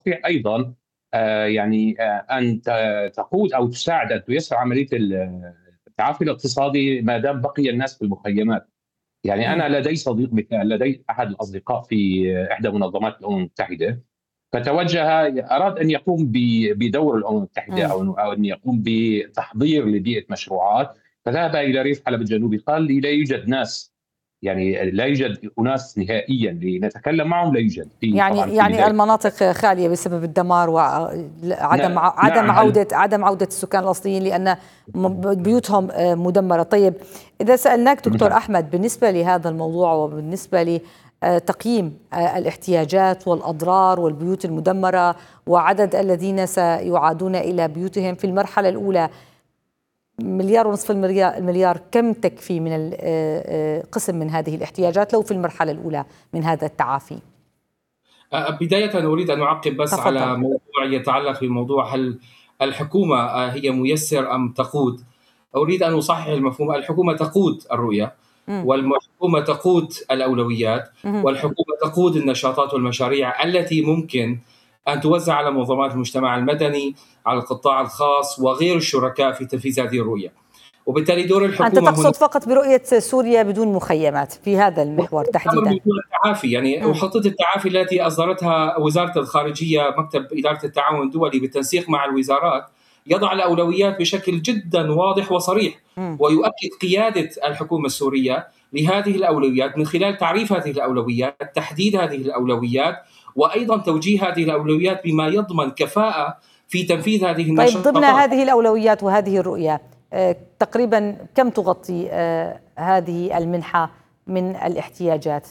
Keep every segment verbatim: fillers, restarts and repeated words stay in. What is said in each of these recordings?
تستطيع أيضًا آآ يعني آآ أن ت تقود أو تساعد أن تيسّر عملية ال التعافي الاقتصادي ما دام بقي الناس في المخيمات. يعني إمم. أنا لدي صديق مثال، لدي أحد الأصدقاء في إحدى منظمات الأمم المتحدة، فتوجه أراد أن يقوم ب بدور الأمم المتحدة إمم. أو أو أن يقوم بتحضير لبيئة مشروعات، فذهب إلى ريف حلب الجنوبي، قال لي: "لا يوجد ناس، يعني لا يوجد أناس نهائيًا لنتكلم معهم، لا يوجد." في يعني طبعًا في يعني ذلك الوقت. المناطق خالية بسبب الدمار وعدم ن عدم نعم ال عودة عدم عودة السكان الأصليين لأن م بيوتهم آآ مدمرة. طيب إذا سألناك دكتور نعم. أحمد بالنسبة لهذا الموضوع وبالنسبة ل آآ تقييم آآ الاحتياجات والأضرار والبيوت المدمرة وعدد الذين سيعادون إلى بيوتهم في المرحلة الأولى، مليار ونصف المليار المليار كم تكفي من ال آآ آآ قسم من هذه الاحتياجات لو في المرحلة الأولى من هذا التعافي؟ أ بدايةً أريد أن أعقِّب بس تفضل. على موضوع يتعلق بموضوع هل الحكومة آآ هي مُيسِّر أم تقود؟ أريد أن أصحِّح المفهوم، الحكومة تقود الرؤية، إمم. والم الحكومة تقود الأولويات، اهم. والحكومة تقود النشاطات والمشاريع التي ممكن أن توزّع على منظمات المجتمع المدني، على القطاع الخاص وغير الشركاء في تنفيذ هذه الرؤية. وبالتالي دور أنت الحكومة هنا تقصد فقط برؤية سوريا بدون مخيمات في هذا المحور أمر تحديدًا؟ موضوع التعافي، يعني إمم. وخطة التعافي التي أصدرتها وزارة الخارجية مكتب إدارة التعاون الدولي بالتنسيق مع الوزارات، يضع الأولويات بشكل جدًا واضح وصريح، إمم. ويؤكد قيادة الحكومة السورية لهذه الأولويات من خلال تعريف هذه الأولويات، تحديد هذه الأولويات، وأيضًا توجيه هذه الأولويات بما يضمن كفاءة في تنفيذ هذه طيب ضمن النشاطات. هذه الأولويات وهذه الرؤية آآ تقريبًا كم تغطي آآ هذه المنحة من الاحتياجات؟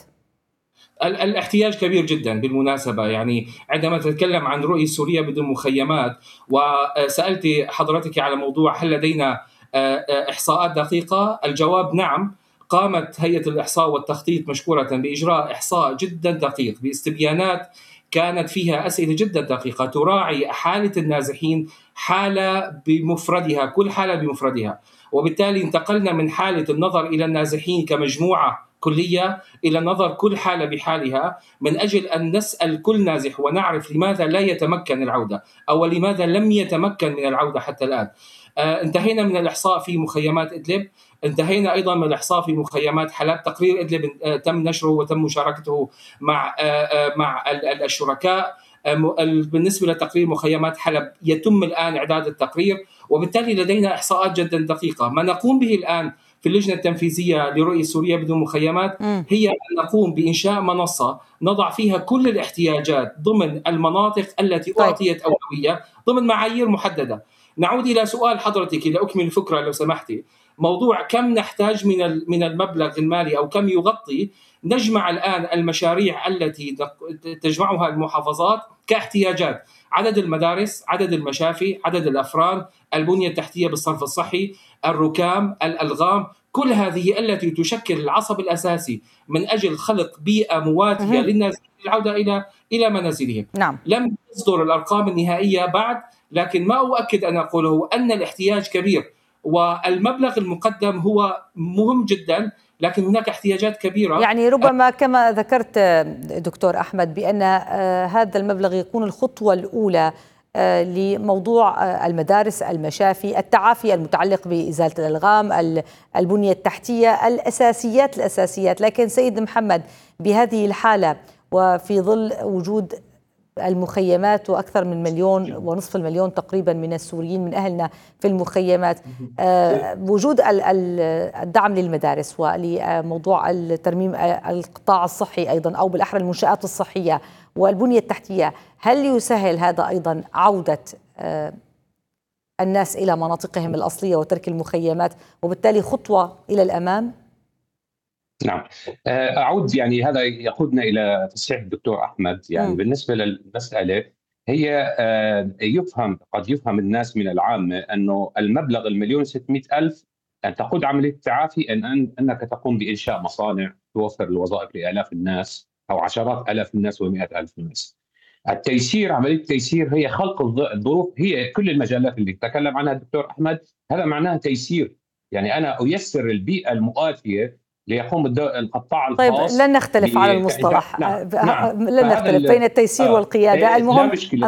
ال الاحتياج كبير جدًا بالمناسبة، يعني عندما تتكلم عن رؤية سوريا بدون مخيمات، وسألتِ حضرتِك على موضوع هل لدينا آآ إحصاءات دقيقة؟ الجواب نعم، قامت هيئة الإحصاء والتخطيط مشكورةً بإجراء إحصاء جدًا دقيق باستبيانات كانت فيها أسئلة جدًا دقيقة تراعي حالة النازحين حالة بمفردها، كل حالة بمفردها، وبالتالي انتقلنا من حالة النظر إلى النازحين كمجموعة كلية إلى نظر كل حالة بحالها من أجل أن نسأل كل نازح ونعرف لماذا لا يتمكن العودة أو لماذا لم يتمكن من العودة حتى الآن. آه انتهينا من الإحصاء في مخيمات إدلب، انتهينا أيضا من الإحصاء في مخيمات حلب. تقرير إدلب آه تم نشره وتم مشاركته مع آه آه مع الشركاء. بالنسبة لتقرير مخيمات حلب يتم الآن إعداد التقرير، وبالتالي لدينا إحصاءات جدا دقيقة. ما نقوم به الآن في اللجنة التنفيذية لرؤية سوريا بدون مخيمات إمم. هي أن نقوم بإنشاء منصة نضع فيها كل الاحتياجات ضمن المناطق التي طيب. أعطيت أولوية ضمن معايير محددة. نعود إلى سؤال حضرتك لأكمل الفكرة لو سمحتي، موضوع كم نحتاج من من المبلغ المالي أو كم يغطي. نجمع الآن المشاريع التي تجمعها المحافظات كاحتياجات: عدد المدارس، عدد المشافي، عدد الأفران، البنية التحتية بالصرف الصحي، الركام، الألغام، كل هذه التي تشكل العصب الأساسي من أجل خلق بيئة مواتية اهم. للناس للعودة إلى إلى منازلهم. نعم. لم تصدر الأرقام النهائية بعد، لكن ما أؤكد أن أقوله أن الاحتياج كبير، والمبلغ المقدم هو مهم جدا، لكن هناك احتياجات كبيرة. يعني ربما كما ذكرت دكتور أحمد بأن هذا المبلغ يكون الخطوة الأولى لموضوع المدارس، المشافي، التعافي المتعلق بإزالة الألغام، البنية التحتية، الأساسيات الأساسيات. لكن سيد محمد بهذه الحالة وفي ظل وجود المخيمات وأكثر من مليون ونصف المليون تقريبا من السوريين من أهلنا في المخيمات، وجود الدعم للمدارس ولموضوع الترميم القطاع الصحي أيضا أو بالأحرى المنشآت الصحية والبنية التحتية، هل يسهل هذا أيضا عودة الناس إلى مناطقهم الأصلية وترك المخيمات وبالتالي خطوة إلى الأمام؟ نعم. أعود يعني هذا يقودنا إلى تصحيح الدكتور أحمد. يعني م. بالنسبة للمسألة هي يفهم قد يفهم الناس من العامة أنه المبلغ المليون وستمائة ألف أن تقود عملية التعافي أن أنك تقوم بإنشاء مصانع توفر الوظائف لآلاف الناس أو عشرات آلاف الناس ومئات ألف الناس. التيسير، عملية التيسير هي خلق الظروف، هي كل المجالات اللي تكلم عنها الدكتور أحمد هذا معناها تيسير. يعني أنا أيسر البيئة المؤاتية ليقوم القطاع طيب الخاص لن نختلف على بإنشاء. المصطلح. نعم نعم. لن نختلف بين التيسير آه والقيادة، لا المهم مشكلة.